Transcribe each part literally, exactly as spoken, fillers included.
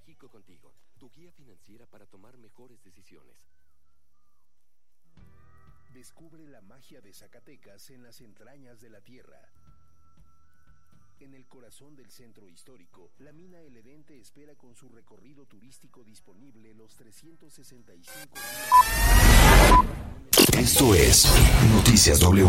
Banjico contigo, tu guía financiera para tomar mejores decisiones. Descubre la magia de Zacatecas en las entrañas de la tierra. En el corazón del centro histórico, la mina El Edén te espera con su recorrido turístico disponible los trescientos sesenta y cinco días. Esto es Noticias W.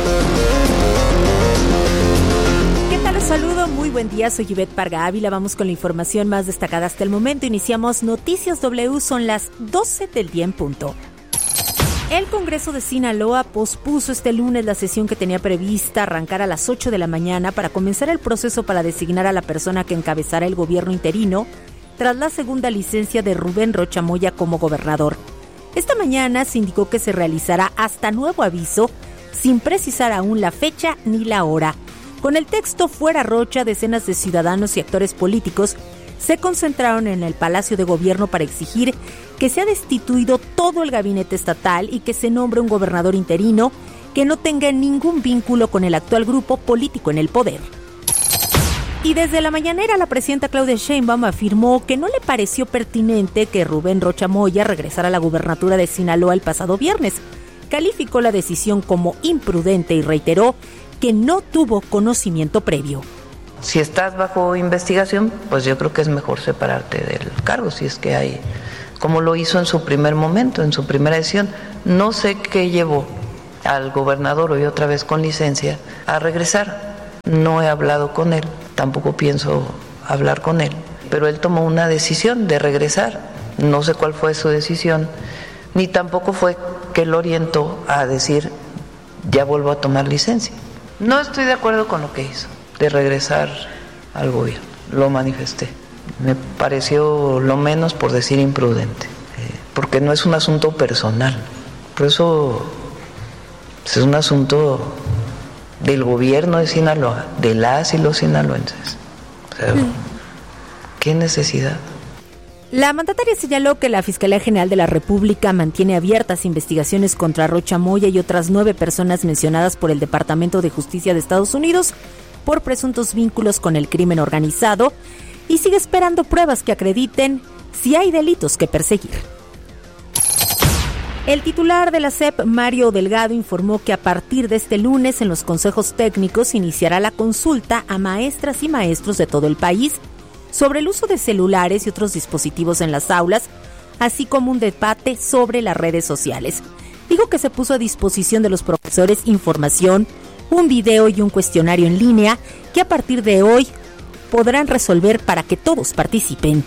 ¿Qué tal? Los saludo, muy buen día, soy Ivette Parga Ávila, vamos con la información más destacada hasta el momento. Iniciamos Noticias W, son las doce del día en punto. El Congreso de Sinaloa pospuso este lunes la sesión que tenía prevista arrancar a las ocho de la mañana para comenzar el proceso para designar a la persona que encabezará el gobierno interino tras la segunda licencia de Rubén Rocha Moya como gobernador. Esta mañana se indicó que se realizará hasta nuevo aviso, sin precisar aún la fecha ni la hora. Con el texto fuera Rocha, decenas de ciudadanos y actores políticos se concentraron en el Palacio de Gobierno para exigir que sea destituido todo el gabinete estatal y que se nombre un gobernador interino que no tenga ningún vínculo con el actual grupo político en el poder. Y desde la mañanera, la presidenta Claudia Sheinbaum afirmó que no le pareció pertinente que Rubén Rocha Moya regresara a la gubernatura de Sinaloa el pasado viernes. Calificó la decisión como imprudente y reiteró que no tuvo conocimiento previo. Si estás bajo investigación, pues yo creo que es mejor separarte del cargo, si es que hay, como lo hizo en su primer momento, en su primera decisión. No sé qué llevó al gobernador, hoy otra vez con licencia, a regresar. No he hablado con él, tampoco pienso hablar con él, pero él tomó una decisión de regresar. No sé cuál fue su decisión, ni tampoco fue que lo orientó a decir, ya vuelvo a tomar licencia. No estoy de acuerdo con lo que hizo, de regresar al gobierno, lo manifesté. Me pareció lo menos, por decir, imprudente, eh, porque no es un asunto personal, por eso es un asunto del gobierno de Sinaloa, de las y los sinaloenses. O sea, ¿qué necesidad? La mandataria señaló que la Fiscalía General de la República mantiene abiertas investigaciones contra Rocha Moya y otras nueve personas mencionadas por el Departamento de Justicia de Estados Unidos por presuntos vínculos con el crimen organizado y sigue esperando pruebas que acrediten si hay delitos que perseguir. El titular de la S E P, Mario Delgado, informó que a partir de este lunes en los consejos técnicos iniciará la consulta a maestras y maestros de todo el país sobre el uso de celulares y otros dispositivos en las aulas, así como un debate sobre las redes sociales. Dijo que se puso a disposición de los profesores información, un video y un cuestionario en línea que a partir de hoy podrán resolver para que todos participen.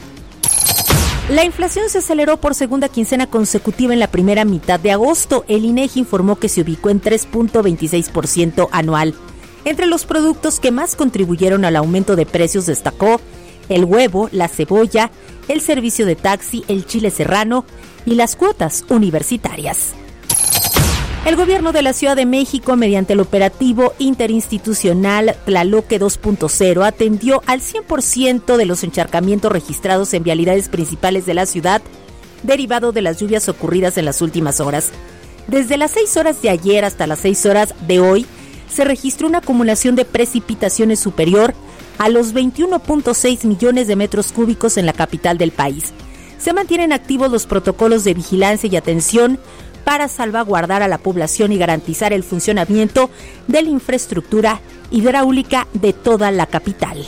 La inflación se aceleró por segunda quincena consecutiva en la primera mitad de agosto. El INEGI informó que se ubicó en tres punto veintiséis por ciento anual. Entre los productos que más contribuyeron al aumento de precios destacó el huevo, la cebolla, el servicio de taxi, el chile serrano y las cuotas universitarias. El gobierno de la Ciudad de México, mediante el operativo interinstitucional Tlaloque dos punto cero, atendió al cien por ciento de los encharcamientos registrados en vialidades principales de la ciudad, derivado de las lluvias ocurridas en las últimas horas. Desde las seis horas de ayer hasta las seis horas de hoy, se registró una acumulación de precipitaciones superior a los veintiuno punto seis millones de metros cúbicos en la capital del país. Se mantienen activos los protocolos de vigilancia y atención para salvaguardar a la población y garantizar el funcionamiento de la infraestructura hidráulica de toda la capital.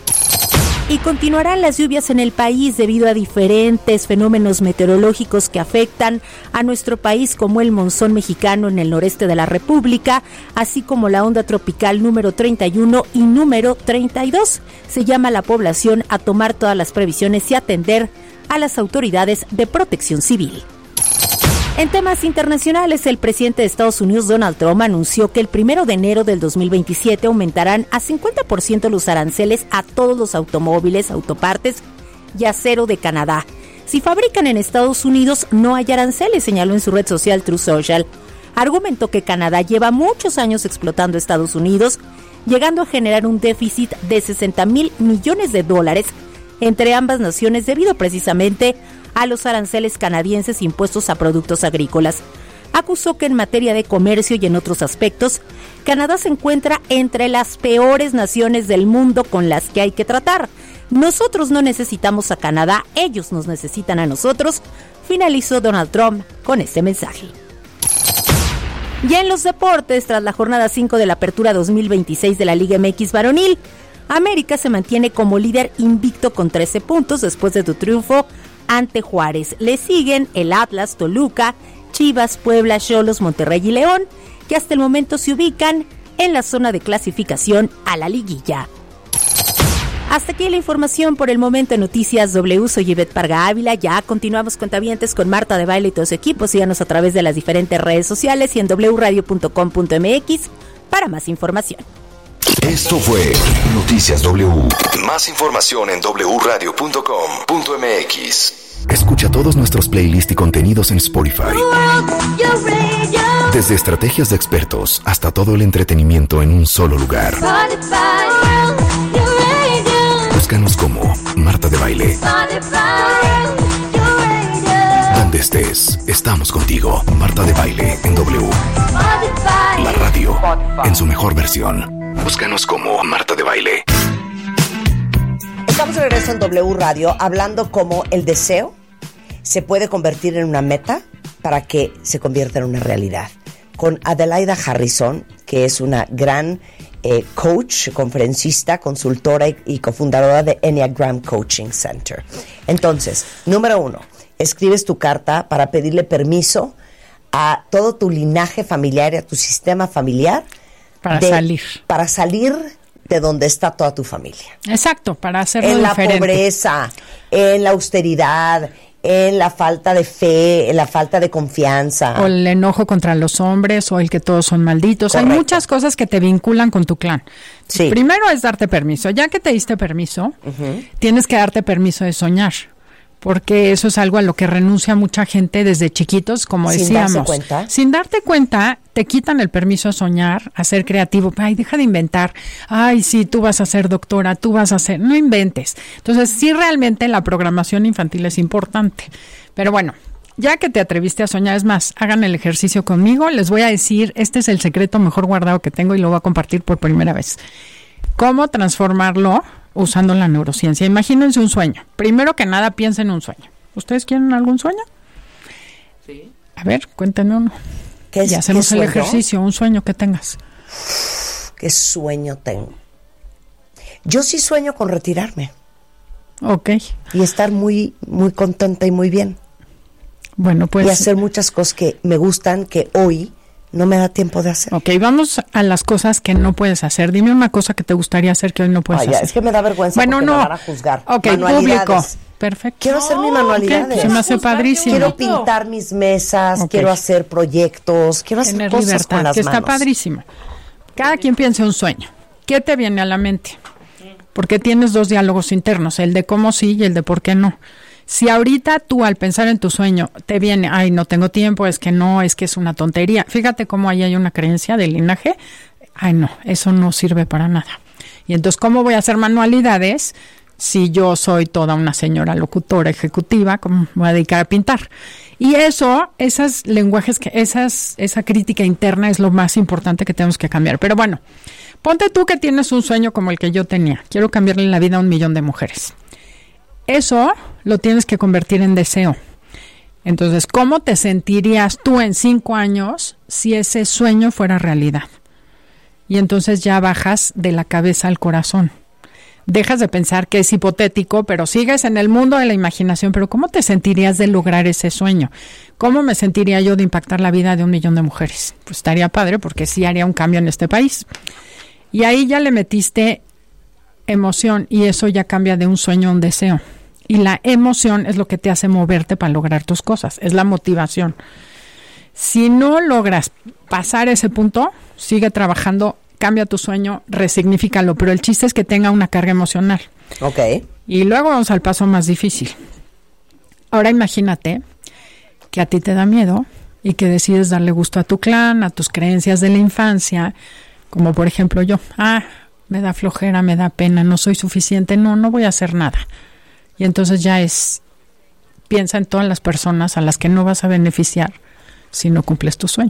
Y continuarán las lluvias en el país debido a diferentes fenómenos meteorológicos que afectan a nuestro país, como el monzón mexicano en el noreste de la República, así como la onda tropical número treinta y uno y número treinta y dos. Se llama a la población a tomar todas las previsiones y atender a las autoridades de protección civil. En temas internacionales, el presidente de Estados Unidos, Donald Trump, anunció que el primero de enero del dos mil veintisiete aumentarán a cincuenta por ciento los aranceles a todos los automóviles, autopartes y acero de Canadá. Si fabrican en Estados Unidos, no hay aranceles, señaló en su red social Truth Social. Argumentó que Canadá lleva muchos años explotando a Estados Unidos, llegando a generar un déficit de sesenta mil millones de dólares entre ambas naciones debido precisamente a los aranceles canadienses impuestos a productos agrícolas. Acusó que en materia de comercio y en otros aspectos, Canadá se encuentra entre las peores naciones del mundo con las que hay que tratar. Nosotros no necesitamos a Canadá, ellos nos necesitan a nosotros, finalizó Donald Trump con este mensaje. Y en los deportes, tras la jornada cinco de la Apertura dos mil veintiséis de la Liga M X varonil, América se mantiene como líder invicto con trece puntos después de su triunfo ante Juárez. Le siguen el Atlas, Toluca, Chivas, Puebla, Xolos, Monterrey y León, que hasta el momento se ubican en la zona de clasificación a la liguilla. Hasta aquí la información por el momento en Noticias W. Soy Ivette Parga Ávila. Ya continuamos cuentavientes con Marta de Baile y todo su equipo. Síganos a través de las diferentes redes sociales y en doble u radio punto com punto m x para más información. Esto fue Noticias W. Más información en doble u radio punto com punto m x. Escucha todos nuestros playlists y contenidos en Spotify. Desde estrategias de expertos hasta todo el entretenimiento en un solo lugar. Búscanos como Marta de Baile. Donde estés, estamos contigo. Marta de Baile en W. La radio en su mejor versión. Búscanos como Marta de Baile. Estamos de regreso en W Radio hablando cómo el deseo se puede convertir en una meta para que se convierta en una realidad. Con Adelaida Harrison, que es una gran eh, coach, conferencista, consultora y, y cofundadora de Enneagram Coaching Center. Entonces, número uno, escribes tu carta para pedirle permiso a todo tu linaje familiar y a tu sistema familiar para de, salir. Para salir de donde está toda tu familia. Exacto, para hacerlo en diferente. En la pobreza, en la austeridad, en la falta de fe, en la falta de confianza. O el enojo contra los hombres, o el que todos son malditos. Correcto. Hay muchas cosas que te vinculan con tu clan. Sí. Primero es darte permiso. Ya que te diste permiso, uh-huh. tienes que darte permiso de soñar. Porque eso es algo a lo que renuncia mucha gente desde chiquitos, como sin decíamos. Sin darse cuenta. Sin darte cuenta, te quitan el permiso a soñar, a ser creativo. Ay, deja de inventar. Ay, sí, tú vas a ser doctora, tú vas a ser... No inventes. Entonces, sí, realmente la programación infantil es importante. Pero bueno, ya que te atreviste a soñar, es más, hagan el ejercicio conmigo. Les voy a decir, este es el secreto mejor guardado que tengo y lo voy a compartir por primera vez. ¿Cómo transformarlo usando la neurociencia? Imagínense un sueño. Primero que nada, piensen en un sueño. ¿Ustedes quieren algún sueño? Sí. A ver, cuéntenme uno. ¿Qué es, y hacemos ¿qué el sueño? ejercicio, un sueño que tengas. ¿Qué sueño tengo? Yo sí sueño con retirarme. Ok. Y estar muy, muy contenta y muy bien. Bueno, pues... Y hacer muchas cosas que me gustan, que hoy no me da tiempo de hacer. Ok, vamos a las cosas que no puedes hacer. Dime una cosa que te gustaría hacer que hoy no puedes Ay, ya, hacer. Es que me da vergüenza bueno, porque no. me van a juzgar. Ok, público. Perfecto. Quiero hacer mis manualidades. Okay, se me hace padrísimo. Quiero pintar mis mesas, okay. quiero hacer proyectos, quiero hacer Tener cosas libertad, con las que manos. Está padrísimo. Cada quien piensa un sueño. ¿Qué te viene a la mente? Porque tienes dos diálogos internos, el de cómo sí y el de por qué no. Si ahorita tú al pensar en tu sueño te viene, ay, no tengo tiempo, es que no, es que es una tontería. Fíjate cómo ahí hay una creencia del linaje. Ay, no, eso no sirve para nada. Y entonces, ¿cómo voy a hacer manualidades si yo soy toda una señora locutora ejecutiva? ¿Cómo me voy a dedicar a pintar? Y eso, esos lenguajes, que esas, esa crítica interna es lo más importante que tenemos que cambiar. Pero bueno, ponte tú que tienes un sueño como el que yo tenía. Quiero cambiarle la vida a un millón de mujeres. Eso lo tienes que convertir en deseo. Entonces, ¿cómo te sentirías tú en cinco años si ese sueño fuera realidad? Y entonces ya bajas de la cabeza al corazón. Dejas de pensar que es hipotético, pero sigues en el mundo de la imaginación. Pero ¿cómo te sentirías de lograr ese sueño? ¿Cómo me sentiría yo de impactar la vida de un millón de mujeres? Pues estaría padre porque sí haría un cambio en este país. Y ahí ya le metiste emoción y eso ya cambia de un sueño a un deseo. Y la emoción es lo que te hace moverte para lograr tus cosas, es la motivación. Si no logras pasar ese punto, sigue trabajando, cambia tu sueño, resignifícalo, pero el chiste es que tenga una carga emocional. Ok. Y luego vamos al paso más difícil. Ahora imagínate que a ti te da miedo y que decides darle gusto a tu clan, a tus creencias de la infancia, como por ejemplo yo, ah, me da flojera, me da pena, no soy suficiente, no, no voy a hacer nada. Y entonces ya es, piensa en todas las personas a las que no vas a beneficiar si no cumples tu sueño.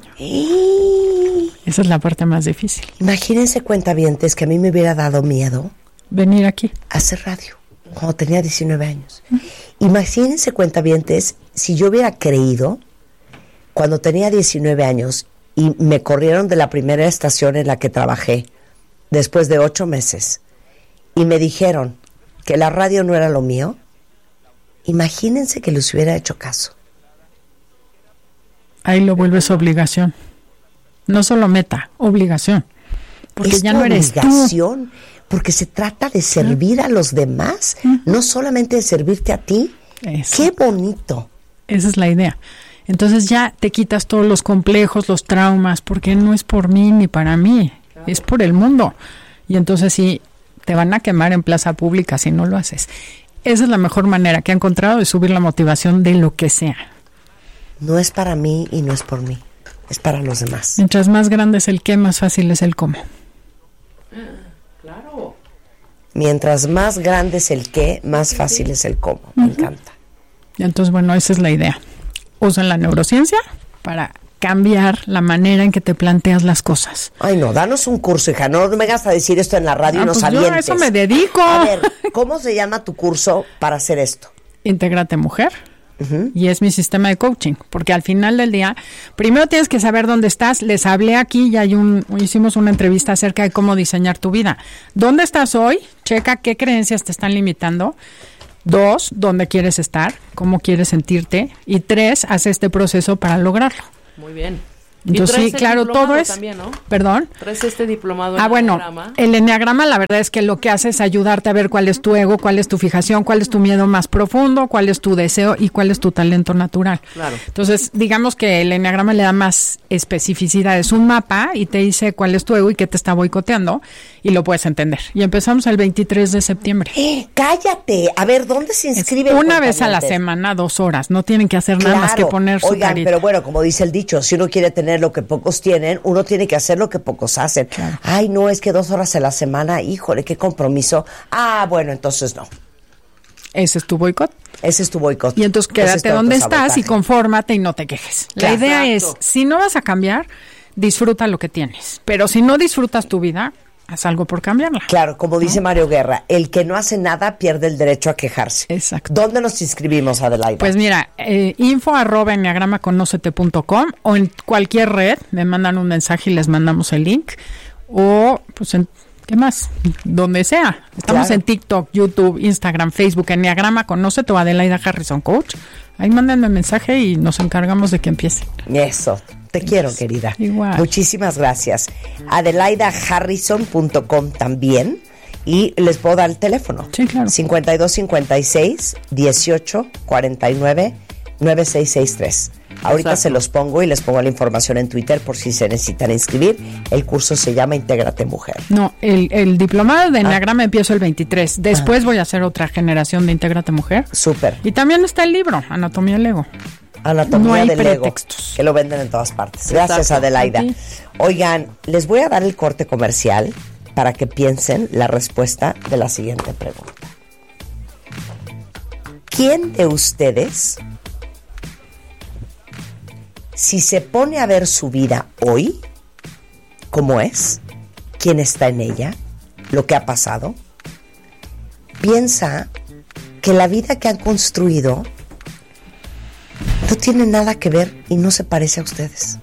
Y... Esa es la parte más difícil. Imagínense, cuentavientes, que a mí me hubiera dado miedo venir aquí a hacer radio. Cuando tenía diecinueve años. Imagínense, cuentavientes, si yo hubiera creído cuando tenía diecinueve años y me corrieron de la primera estación en la que trabajé después de ocho meses y me dijeron que la radio no era lo mío, imagínense que les hubiera hecho caso. Ahí lo vuelves obligación. No solo meta, obligación. Porque es ya no eres obligación, tú. Porque se trata de servir a los demás, uh-huh. no solamente de servirte a ti. Eso. ¡Qué bonito! Esa es la idea. Entonces ya te quitas todos los complejos, los traumas, porque no es por mí ni para mí, claro. es por el mundo. Y entonces sí, te van a quemar en plaza pública si no lo haces. Esa es la mejor manera que he encontrado de subir la motivación de lo que sea. No es para mí y no es por mí, es para los demás. Mientras más grande es el qué, más fácil es el cómo. Claro. Mientras más grande es el qué, más fácil es el cómo. Me uh-huh. encanta. Y entonces, bueno, esa es la idea. Usan la neurociencia para cambiar la manera en que te planteas las cosas. Ay, no, danos un curso, hija. No me vengas a decir esto en la radio ah, y nos pues avientes. Yo a eso me dedico. A ver, ¿cómo se llama tu curso para hacer esto? Intégrate Mujer. Uh-huh. Y es mi sistema de coaching, porque al final del día, primero tienes que saber dónde estás. Les hablé aquí y hay un, hicimos una entrevista acerca de cómo diseñar tu vida. ¿Dónde estás hoy? Checa qué creencias te están limitando. Dos, ¿dónde quieres estar? ¿Cómo quieres sentirte? Y tres, haz este proceso para lograrlo. Muy bien. Entonces, sí, claro, todo es... También, ¿no? ¿Perdón? ¿Traes este diplomado en Ah, bueno, Enneagrama? El Enneagrama la verdad es que lo que hace es ayudarte a ver cuál es tu ego, cuál es tu fijación, cuál es tu miedo más profundo, cuál es tu deseo y cuál es tu talento natural. Claro. Entonces, digamos que el Enneagrama le da más especificidad. Es un mapa y te dice cuál es tu ego y qué te está boicoteando y lo puedes entender. Y empezamos el veintitrés de septiembre. ¡Eh, cállate! A ver, ¿dónde se inscribe? Una vez a la semana, dos horas. No tienen que hacer claro. nada más que poner su Oigan, carita. Pero bueno, como dice el dicho, si uno quiere tener lo que pocos tienen, uno tiene que hacer lo que pocos hacen. Claro. Ay, no, es que dos horas a la semana, híjole, qué compromiso. Ah, bueno, entonces no. Ese es tu boicot. Ese es tu boicot. Y entonces quédate donde estás y confórmate y no te quejes. La claro. idea es, si no vas a cambiar, disfruta lo que tienes. Pero si no disfrutas tu vida, haz algo por cambiarla. Claro, como dice ¿no? Mario Guerra, el que no hace nada pierde el derecho a quejarse. Exacto. ¿Dónde nos inscribimos, Adelaida? Pues mira, eh, info arroba enneagrama conócete punto com o en cualquier red, me mandan un mensaje y les mandamos el link. O, pues, en, ¿qué más? Donde sea. Estamos claro. en TikTok, YouTube, Instagram, Facebook, Enneagrama Conócete o Adelaida Harrison Coach. Ahí mándenme mensaje y nos encargamos de que empiece. Eso. Te quiero, querida. Igual. Muchísimas gracias. Adelaida Harrison punto com también. Y les puedo dar el teléfono. Sí, claro. cincuenta y dos cincuenta y seis, dieciocho cuarenta y nueve, noventa y seis sesenta y tres. Ahorita Exacto. se los pongo y les pongo la información en Twitter por si se necesitan inscribir. El curso se llama Intégrate Mujer. No, el, el diplomado de Enneagrama ah. empiezo el veintitrés. Después ah. voy a hacer otra generación de Intégrate Mujer. Súper. Y también está el libro, Anatomía del Ego. Anatomía no hay del pretextos. Ego, que lo venden en todas partes. Gracias, Exacto. Adelaida. Oigan, les voy a dar el corte comercial para que piensen la respuesta de la siguiente pregunta. ¿Quién de ustedes, si se pone a ver su vida hoy, cómo es, quién está en ella, lo que ha pasado, piensa que la vida que han construido no tiene nada que ver y no se parece a ustedes?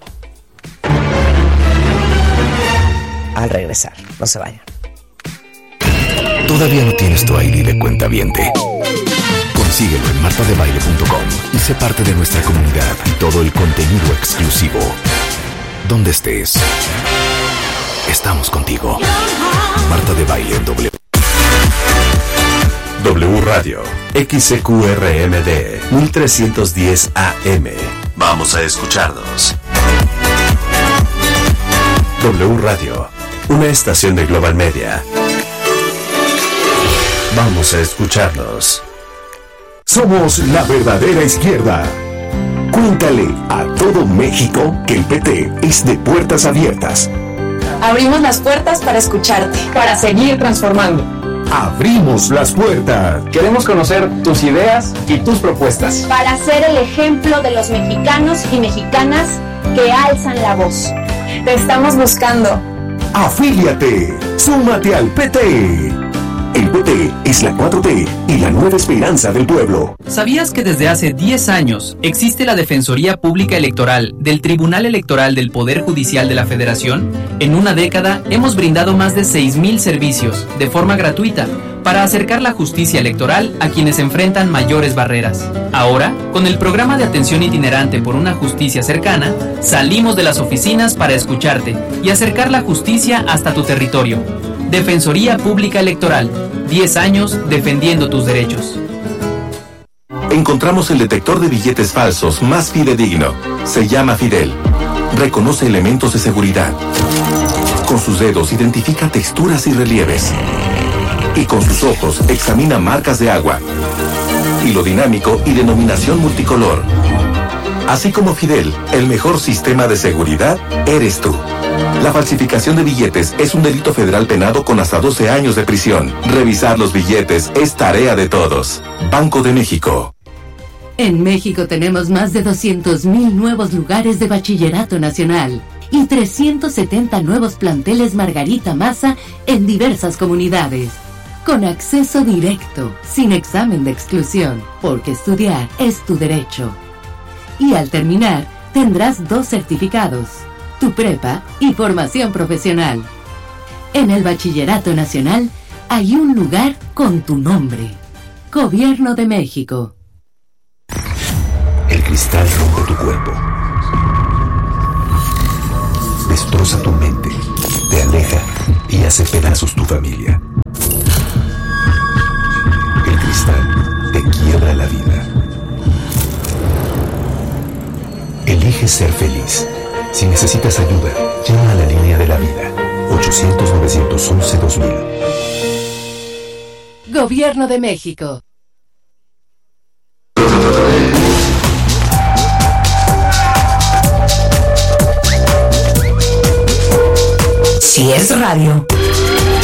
Al regresar, no se vayan. ¿Todavía no tienes tu I D de cuentaviente? Consíguelo en marta de baile punto com y sé parte de nuestra comunidad y todo el contenido exclusivo. Donde estés, estamos contigo. Marta de Baile en W. W Radio, X C Q R M D, mil trescientos diez A M. Vamos a escucharnos. W Radio, una estación de Global Media. Vamos a escucharnos. Somos la verdadera izquierda. Cuéntale a todo México que el P T es de puertas abiertas. Abrimos las puertas para escucharte, para seguir transformando. Abrimos las puertas. Queremos conocer tus ideas y tus propuestas. Para ser el ejemplo de los mexicanos y mexicanas que alzan la voz. Te estamos buscando. Afíliate. Súmate al P T. El P T es la cuatro T y la nueva esperanza del pueblo. ¿Sabías que desde hace diez años existe la Defensoría Pública Electoral del Tribunal Electoral del Poder Judicial de la Federación? En una década hemos brindado más de seis mil servicios de forma gratuita para acercar la justicia electoral a quienes enfrentan mayores barreras. Ahora, con el programa de atención itinerante por una justicia cercana, salimos de las oficinas para escucharte y acercar la justicia hasta tu territorio. Defensoría Pública Electoral, diez años defendiendo tus derechos. Encontramos el detector de billetes falsos más fidedigno. Se llama Fidel. Reconoce elementos de seguridad. Con sus dedos identifica texturas y relieves. Y con sus ojos examina marcas de agua, hilo dinámico y denominación multicolor. Así como Fidel, el mejor sistema de seguridad eres tú. La falsificación de billetes es un delito federal penado con hasta doce años de prisión. Revisar los billetes es tarea de todos. Banco de México. En México tenemos más de doscientos mil nuevos lugares de bachillerato nacional y trescientos setenta nuevos planteles Margarita Maza en diversas comunidades. Con acceso directo, sin examen de exclusión, porque estudiar es tu derecho. Y al terminar, tendrás dos certificados, tu prepa y formación profesional. En el Bachillerato Nacional hay un lugar con tu nombre. Gobierno de México. El cristal rompe tu cuerpo. Destroza tu mente, te aleja y hace pedazos tu familia. El cristal te quiebra la vida. Elige ser feliz. Si necesitas ayuda, llama a la línea de la vida. ochocientos, novecientos once, dos mil. Gobierno de México. Si es radio,